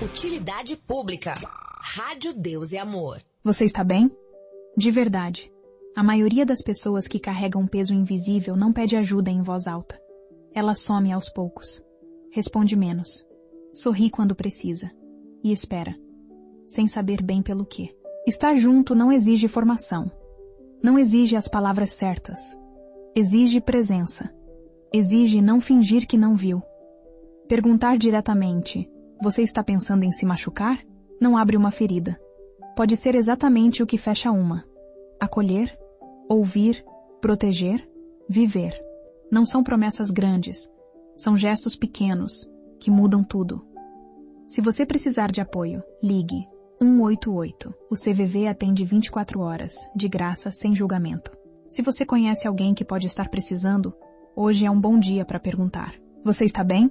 Utilidade pública. Rádio Deus e Amor. Você está bem? De verdade. A maioria das pessoas que carregam um peso invisível não pede ajuda em voz alta. Ela some aos poucos. Responde menos. Sorri quando precisa. E espera. Sem saber bem pelo quê. Estar junto não exige formação. Não exige as palavras certas. Exige presença. Exige não fingir que não viu. Perguntar diretamente: você está pensando em se machucar? Não abre uma ferida. Pode ser exatamente o que fecha uma. Acolher, ouvir, proteger, viver. Não são promessas grandes. São gestos pequenos, que mudam tudo. Se você precisar de apoio, ligue 188. O CVV atende 24 horas, de graça, sem julgamento. Se você conhece alguém que pode estar precisando, hoje é um bom dia para perguntar: você está bem?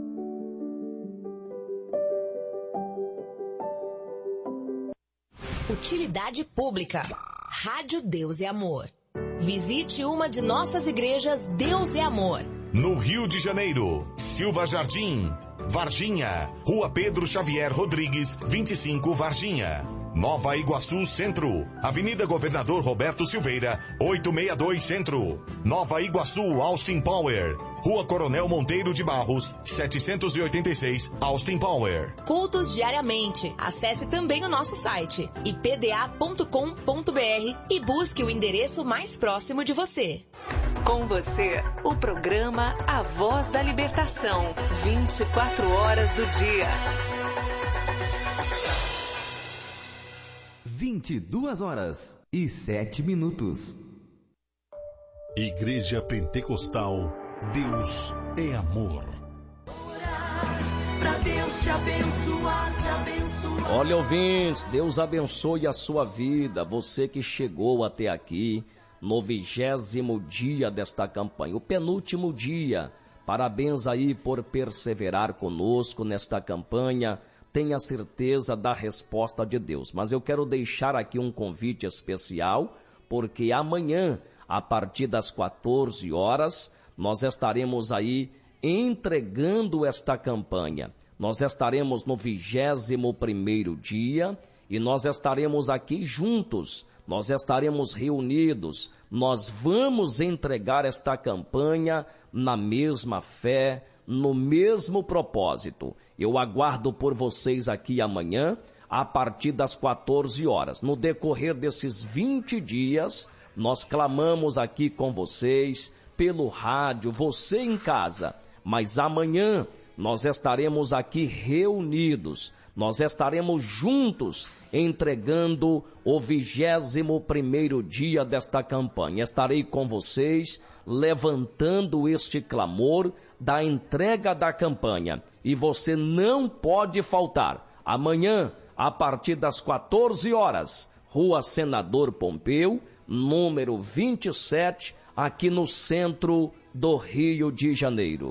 Utilidade pública. Rádio Deus e Amor. Visite uma de nossas igrejas Deus e Amor. No Rio de Janeiro, Silva Jardim, Varginha, Rua Pedro Xavier Rodrigues, 25 Varginha. Nova Iguaçu Centro, Avenida Governador Roberto Silveira, 862 Centro. Nova Iguaçu Austin Power, Rua Coronel Monteiro de Barros, 786 Austin Power. Cultos diariamente. Acesse também o nosso site ipda.com.br e busque o endereço mais próximo de você. Com você, o programa A Voz da Libertação, 24 horas do dia. 22h07. Igreja Pentecostal, Deus é Amor. Pra Deus te abençoar, te abençoar. Olha, ouvintes, Deus abençoe a sua vida, você que chegou até aqui no 20º dia desta campanha, o penúltimo dia. Parabéns aí por perseverar conosco nesta campanha. Tenha certeza da resposta de Deus. Mas eu quero deixar aqui um convite especial, porque amanhã, a partir das 14 horas, nós estaremos aí entregando esta campanha. Nós estaremos no 21º dia e nós estaremos aqui juntos, nós estaremos reunidos, nós vamos entregar esta campanha na mesma fé, no mesmo propósito. Eu aguardo por vocês aqui amanhã, a partir das 14 horas. No decorrer desses 20 dias, nós clamamos aqui com vocês, pelo rádio, você em casa. Mas amanhã, nós estaremos aqui reunidos, nós estaremos juntos, entregando o 21º dia desta campanha. Estarei com vocês, levantando este clamor da entrega da campanha. E você não pode faltar. Amanhã, a partir das 14 horas, Rua Senador Pompeu, número 27, aqui no centro do Rio de Janeiro.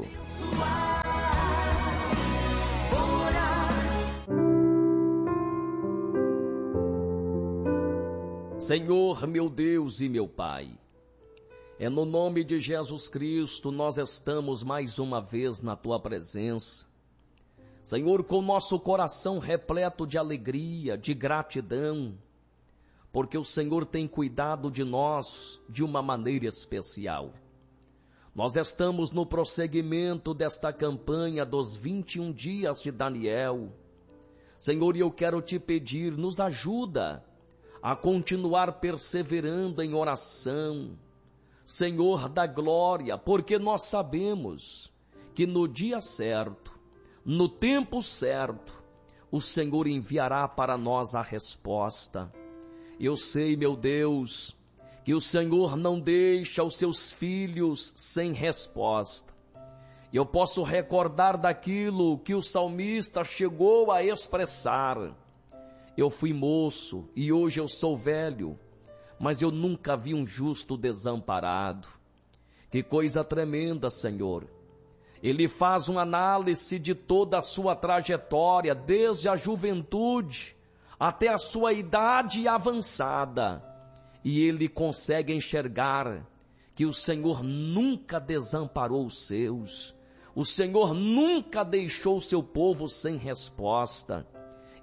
Senhor, meu Deus e meu Pai, é no nome de Jesus Cristo nós estamos mais uma vez na Tua presença. Senhor, com nosso coração repleto de alegria, de gratidão, porque o Senhor tem cuidado de nós de uma maneira especial. Nós estamos no prosseguimento desta campanha dos 21 dias de Daniel. Senhor, eu quero te pedir, nos ajuda a continuar perseverando em oração, Senhor da glória, porque nós sabemos que no dia certo, no tempo certo, o Senhor enviará para nós a resposta. Eu sei, meu Deus, que o Senhor não deixa os seus filhos sem resposta. Eu posso recordar daquilo que o salmista chegou a expressar. Eu fui moço e hoje eu sou velho, mas eu nunca vi um justo desamparado. Que coisa tremenda, Senhor. Ele faz uma análise de toda a sua trajetória, desde a juventude até a sua idade avançada. E ele consegue enxergar que o Senhor nunca desamparou os seus. O Senhor nunca deixou o seu povo sem resposta.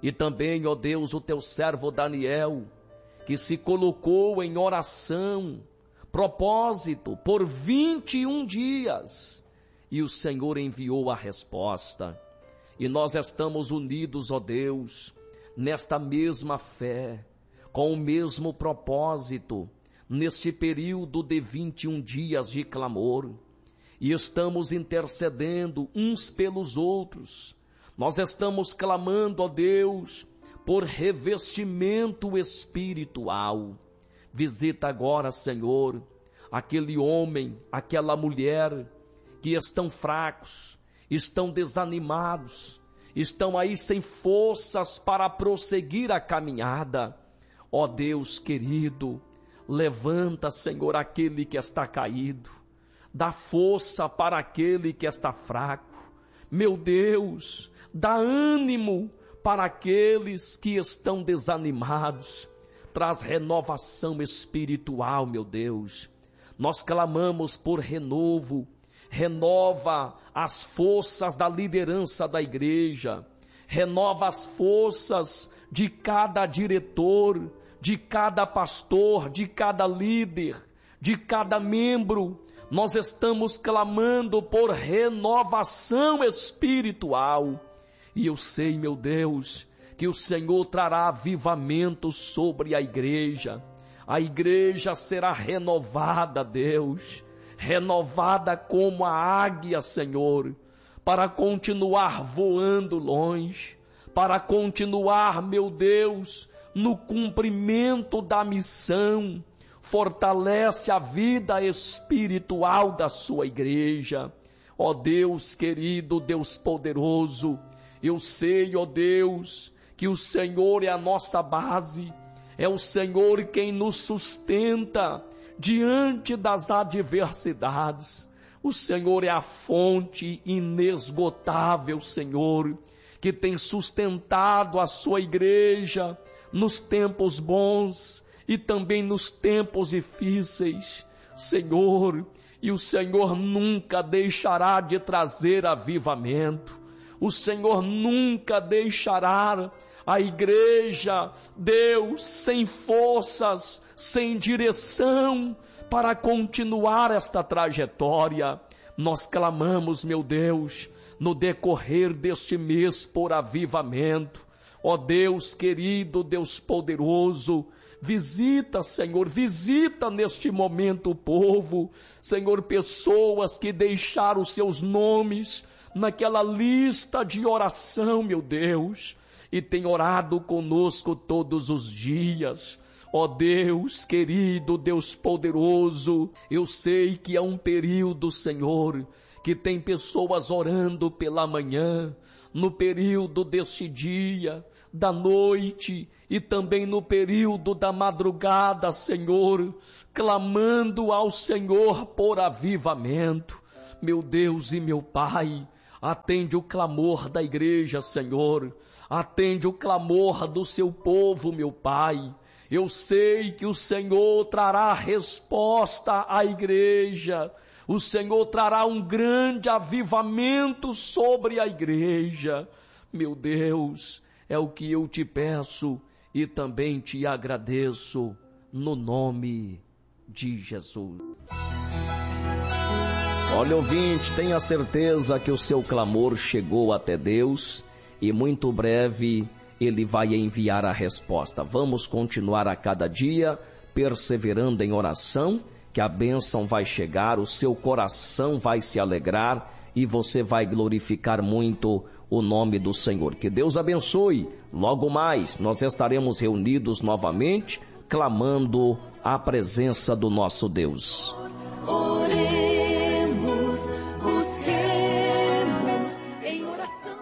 E também, ó Deus, o teu servo Daniel, que se colocou em oração, propósito, por 21 dias. E o Senhor enviou a resposta. E nós estamos unidos, ó Deus, nesta mesma fé, com o mesmo propósito, neste período de 21 dias de clamor. E estamos intercedendo uns pelos outros. Nós estamos clamando, ó Deus, por revestimento espiritual. Visita agora, Senhor, aquele homem, aquela mulher que estão fracos, estão desanimados, estão aí sem forças para prosseguir a caminhada. Ó Deus querido, levanta, Senhor, aquele que está caído, dá força para aquele que está fraco. Meu Deus, dá ânimo para aqueles que estão desanimados, traz renovação espiritual, meu Deus. Nós clamamos por renovo, renova as forças da liderança da igreja, renova as forças de cada diretor, de cada pastor, de cada líder, de cada membro. Nós estamos clamando por renovação espiritual. E eu sei, meu Deus, que o Senhor trará avivamento sobre a igreja. A igreja será renovada, Deus, renovada como a águia, Senhor, para continuar voando longe, para continuar, meu Deus, no cumprimento da missão. Fortalece a vida espiritual da sua igreja. Ó Deus querido, Deus poderoso, eu sei, ó Deus, que o Senhor é a nossa base, é o Senhor quem nos sustenta diante das adversidades. O Senhor é a fonte inesgotável, Senhor, que tem sustentado a sua igreja nos tempos bons e também nos tempos difíceis, Senhor, e o Senhor nunca deixará de trazer avivamento. O Senhor nunca deixará a igreja, Deus, sem forças, sem direção para continuar esta trajetória. Nós clamamos, meu Deus, no decorrer deste mês por avivamento. Ó Deus querido, Deus poderoso, visita, Senhor, visita neste momento o povo, Senhor, pessoas que deixaram os seus nomes naquela lista de oração, meu Deus, e tem orado conosco todos os dias. Ó Deus querido, Deus poderoso, eu sei que é um período, Senhor, que tem pessoas orando pela manhã, no período deste dia, da noite e também no período da madrugada, Senhor, clamando ao Senhor por avivamento. Meu Deus e meu Pai, atende o clamor da igreja, Senhor, atende o clamor do seu povo, meu Pai. Eu sei que o Senhor trará resposta à igreja, o Senhor trará um grande avivamento sobre a igreja. Meu Deus, é o que eu te peço e também te agradeço, no nome de Jesus. Olha, ouvinte, tenha certeza que o seu clamor chegou até Deus e muito breve Ele vai enviar a resposta. Vamos continuar a cada dia perseverando em oração, que a bênção vai chegar, o seu coração vai se alegrar e você vai glorificar muito o nome do Senhor. Que Deus abençoe. Logo mais nós estaremos reunidos novamente, clamando a presença do nosso Deus. Oremos, busquemos em oração.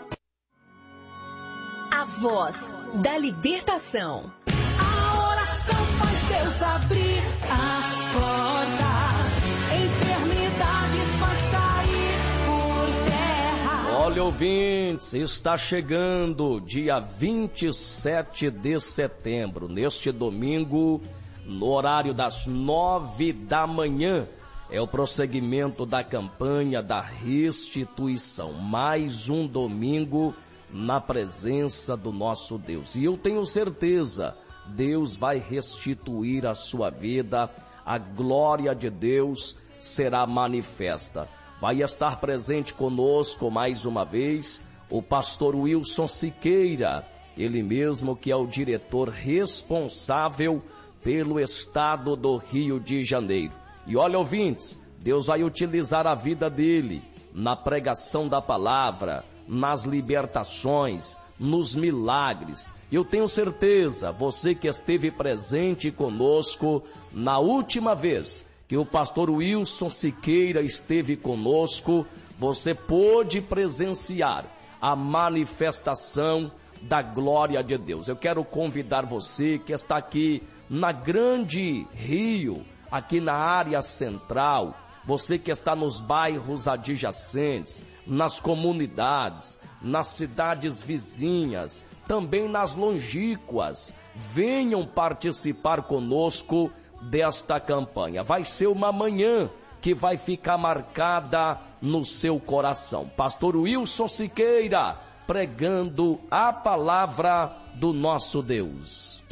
A voz da libertação. A oração faz Deus abrir as portas, enfermidades faz cair por terra. Olha, ouvintes, está chegando dia 27 de setembro, neste domingo, no horário das 9 da manhã, é o prosseguimento da campanha da restituição. Mais um domingo na presença do nosso Deus. E eu tenho certeza, Deus vai restituir a sua vida, a glória de Deus será manifesta. Vai estar presente conosco mais uma vez o pastor Wilson Siqueira, ele mesmo que é o diretor responsável pelo estado do Rio de Janeiro. E olha, ouvintes, Deus vai utilizar a vida dele na pregação da palavra, nas libertações, nos milagres. Eu tenho certeza, você que esteve presente conosco na última vez que o pastor Wilson Siqueira esteve conosco, você pôde presenciar a manifestação da glória de Deus. Eu quero convidar você que está aqui na Grande Rio, aqui na área central, você que está nos bairros adjacentes, nas comunidades, nas cidades vizinhas, também nas longínquas, venham participar conosco desta campanha. Vai ser uma manhã que vai ficar marcada no seu coração. Pastor Wilson Siqueira, pregando a palavra do nosso Deus.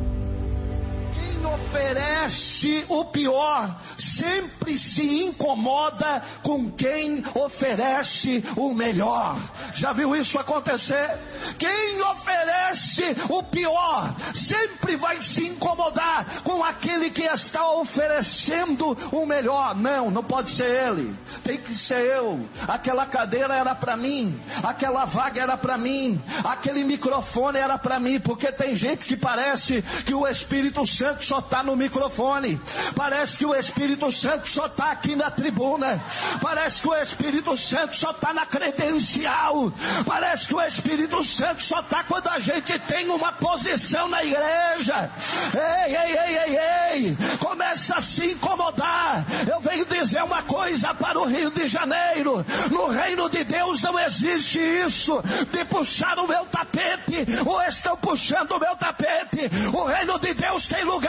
Quem oferece o pior sempre se incomoda com quem oferece o melhor. Já viu isso acontecer? Quem oferece o pior sempre vai se incomodar com aquele que está oferecendo o melhor. Não pode ser ele, tem que ser eu. Aquela cadeira era para mim, aquela vaga era para mim, aquele microfone era para mim, porque tem gente que parece que o Espírito Santo só está no microfone, parece que o Espírito Santo só está aqui na tribuna, parece que o Espírito Santo só está na credencial, parece que o Espírito Santo só está quando a gente tem uma posição na igreja. Ei, começa a se incomodar. Eu venho dizer uma coisa para o Rio de Janeiro: no reino de Deus não existe isso de puxar o meu tapete, ou estão puxando o meu tapete. O reino de Deus tem lugar